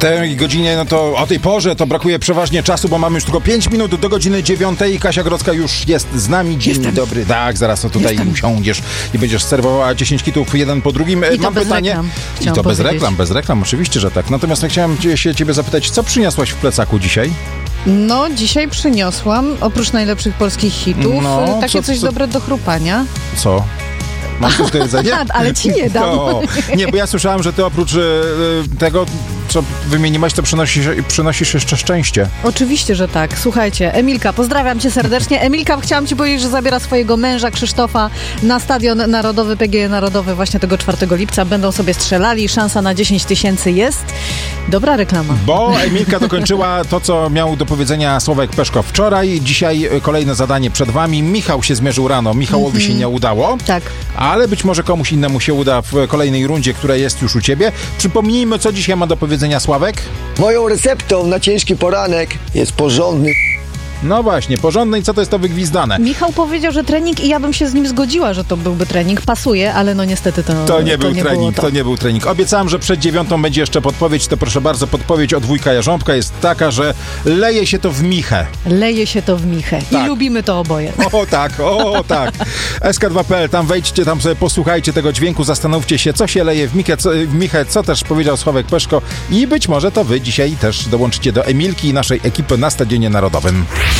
tej godzinie, no to o tej porze to brakuje przeważnie czasu, bo mamy już tylko 5 minut do godziny 9. Kasia Grodzka już jest z nami. Dzień dobry. Tak, zaraz to tutaj usiądziesz i będziesz serwowała 10 kitów jeden po drugim. I mam pytanie. I to bez reklam, oczywiście, że tak. Natomiast ja chciałem się ciebie zapytać, co przyniosłaś w plecaku dzisiaj? No, dzisiaj przyniosłam, oprócz najlepszych polskich hitów, takie coś dobre do chrupania. Co? Masz coś do jedzenia? Ale ci nie dam. Nie, bo ja słyszałam, że ty oprócz tego, co wymieniłaś, to przynosisz jeszcze szczęście. Oczywiście, że tak. Słuchajcie, Emilka, pozdrawiam cię serdecznie. Emilka, chciałam ci powiedzieć, że zabiera swojego męża Krzysztofa na Stadion Narodowy, PGE Narodowy właśnie tego 4 lipca. Będą sobie strzelali, szansa na 10 000 jest. Dobra reklama. Bo Emilka dokończyła to, co miał do powiedzenia Sławek Peszko wczoraj. Dzisiaj kolejne zadanie przed wami. Michał się zmierzył rano. Michałowi się nie udało. Tak. Ale być może komuś innemu się uda w kolejnej rundzie, która jest już u ciebie. Przypomnijmy, co dzisiaj ma do powiedzenia Sławek. Moją receptą na ciężki poranek jest porządny. No właśnie, porządne i co to jest to wygwizdane? Michał powiedział, że trening i ja bym się z nim zgodziła, że to byłby trening. Pasuje, ale no niestety to nie był trening. To nie był trening. Obiecałem, że przed 9 będzie jeszcze podpowiedź, to proszę bardzo, podpowiedź od wujka Jarząbka jest taka, że leje się to w michę. Leje się to w michę. Tak. I lubimy to oboje. O tak. SK2.pl, tam wejdźcie, tam sobie posłuchajcie tego dźwięku, zastanówcie się, co się leje w michę, co też powiedział Sławek Peszko i być może to wy dzisiaj też dołączycie do Emilki i naszej ekipy na Stadionie Narodowym.